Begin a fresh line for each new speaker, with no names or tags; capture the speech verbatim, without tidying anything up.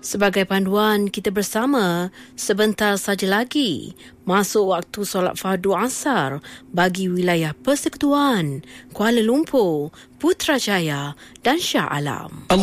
Sebagai panduan, kita bersama sebentar saja lagi masuk waktu solat fardu asar bagi wilayah Persekutuan, Kuala Lumpur, Putrajaya dan Shah Alam.